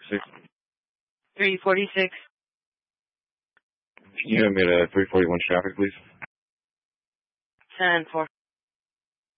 346. 346. Can you have me at 341 traffic, please? 10-4.